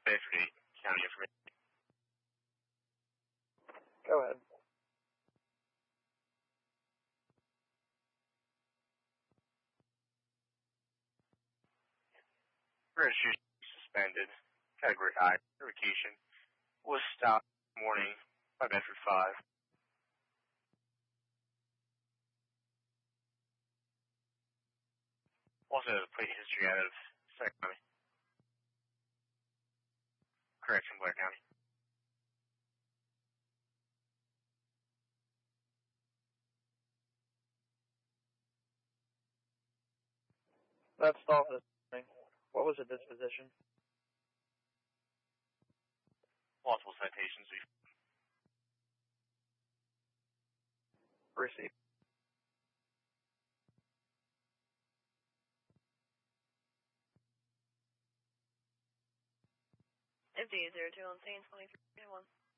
Bedford County information. Go ahead. Registration suspended. Category I, revocation, was stopped this morning by Bedford 5. Also has a plate history out of Sac County. Correction, Blair County. That stopped this morning. What was the disposition? Multiple citations. Received. MD 02 on scene 2321.